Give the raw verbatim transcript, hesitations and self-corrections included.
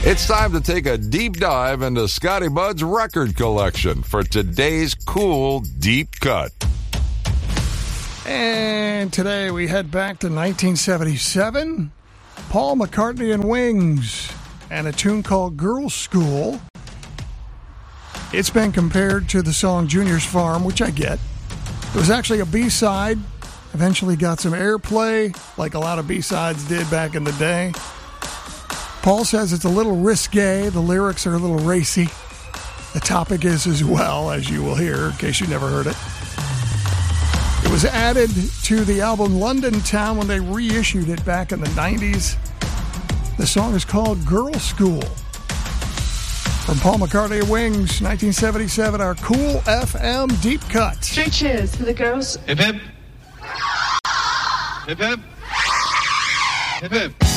It's time to take a deep dive into Scotty Bud's record collection for today's cool deep cut. And today we head back to nineteen seventy-seven. Paul McCartney and Wings, and a tune called Girls' School. It's been compared to the song Junior's Farm, which I get. It was actually a B-side. Eventually got some airplay, like a lot of B-sides did back in the day. Paul says it's a little risque. The lyrics are a little racy. The topic is as well, as you will hear, in case you never heard it. It was added to the album London Town when they reissued it back in the nineties. The song is called Girls' School. From Paul McCartney and Wings, nineteen seventy-seven, our Cool F M Deep Cut. Three cheers for the girls. Hip hip. Hip hip. Hip hip.